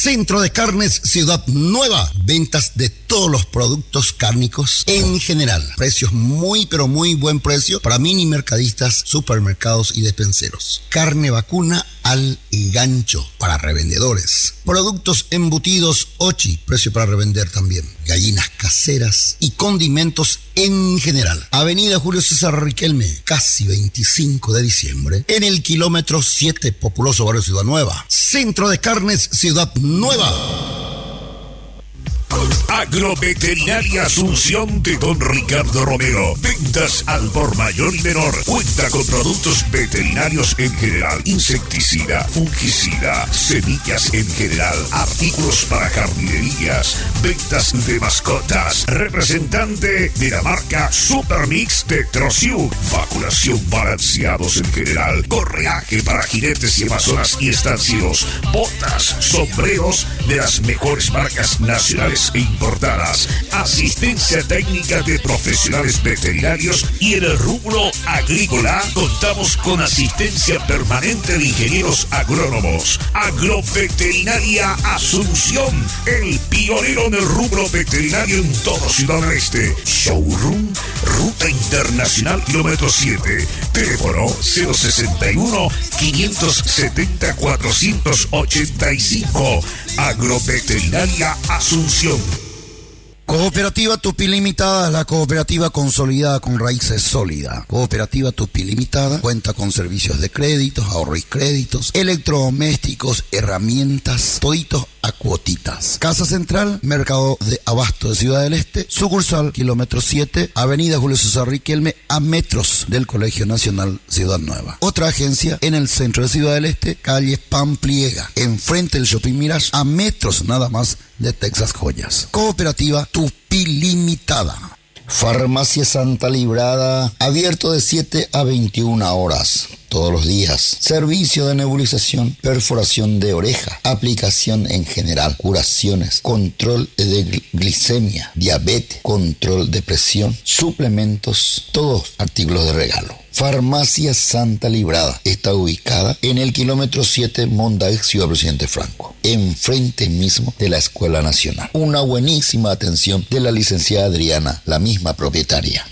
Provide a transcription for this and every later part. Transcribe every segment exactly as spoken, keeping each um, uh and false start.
Centro de Carnes Ciudad Nueva. Ventas de todos los productos cárnicos en general. Precios muy pero muy buen precio para mini mercadistas, supermercados y despenseros. Carne vacuna al gancho para revendedores. Productos embutidos Ochi, precio para revender también. Gallinas caseras y condimentos en general. Avenida Julio César Riquelme, casi veinticinco de diciembre, en el kilómetro siete, populoso barrio Ciudad Nueva. Centro de Carnes Ciudad Nueva. Agroveterinaria Asunción de Don Ricardo Romero. Ventas al por mayor y menor. Cuenta con productos veterinarios en general, insecticida, fungicida, semillas en general, artículos para jardinerías, ventas de mascotas. Representante de la marca Supermix de Trociu. Vacunación balanceados en general. Correaje para jinetes y amazonas y estancieros. Botas, sombreros de las mejores marcas nacionales e importadas, asistencia técnica de profesionales veterinarios y en el rubro agrícola contamos con asistencia permanente de ingenieros agrónomos. Agroveterinaria Asunción, el pionero en el rubro veterinario en todo Ciudad del Este. Showroom, Ruta Internacional kilómetro siete, teléfono cero sesenta y uno, quinientos setenta, cuatrocientos ochenta y cinco. Agroveterinaria Asunción. Cooperativa Tupi Limitada, la cooperativa consolidada con raíces sólidas. Cooperativa Tupi Limitada cuenta con servicios de créditos, ahorro y créditos, electrodomésticos, herramientas, toditos a cuotitas. Casa Central, Mercado de Abasto de Ciudad del Este, sucursal kilómetro siete, Avenida Julio César Riquelme, a metros del Colegio Nacional Ciudad Nueva. Otra agencia en el centro de Ciudad del Este, calle Pampliega, enfrente del Shopping Mirage, a metros nada más de Texas Joyas. Cooperativa Tupi Limitada. Farmacia Santa Librada, abierto de siete a veintiuna horas. Todos los días. Servicio de nebulización, perforación de oreja, aplicación en general, curaciones, control de glicemia, diabetes, control de presión, suplementos, todos artículos de regalo. Farmacia Santa Librada está ubicada en el kilómetro siete, Mondaix, Ciudad Presidente Franco, enfrente mismo de la Escuela Nacional. Una buenísima atención de la licenciada Adriana, la misma propietaria.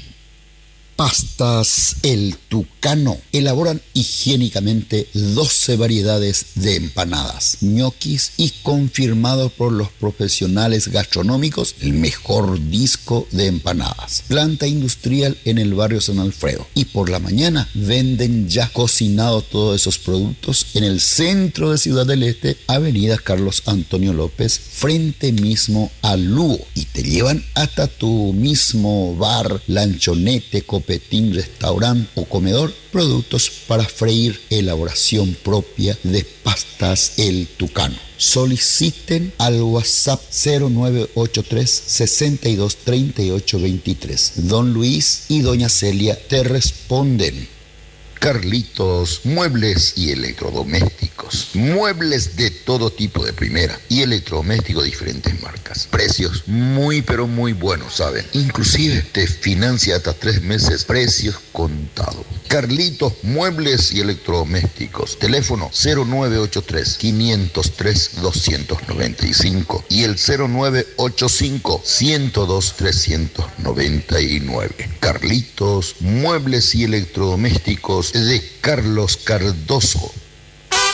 Pastas El Tucano. Elaboran higiénicamente doce variedades de empanadas, ñoquis y confirmados por los profesionales gastronómicos el mejor disco de empanadas. Planta industrial en el barrio San Alfredo. Y por la mañana venden ya cocinados todos esos productos en el centro de Ciudad del Este, Avenida Carlos Antonio López, frente mismo al Lugo. Y te llevan hasta tu mismo bar, lanchonete, copetín, restaurante o comedor, productos para freír, elaboración propia de Pastas El Tucano. Soliciten al WhatsApp cero nueve ocho tres, sesenta y dos, treinta y ocho veintitrés. Don Luis y Doña Celia te responden. Carlitos, muebles y electrodomésticos. Muebles de todo tipo de primera y electrodomésticos de diferentes marcas. Precios muy pero muy buenos, ¿saben? Inclusive te financia hasta tres meses, precios contados. Carlitos, muebles y electrodomésticos. Teléfono cero nueve ocho tres, quinientos tres, doscientos noventa y cinco y el cero nueve ocho cinco, ciento dos, trescientos noventa y nueve. Carlitos, muebles y electrodomésticos de Carlos Cardoso,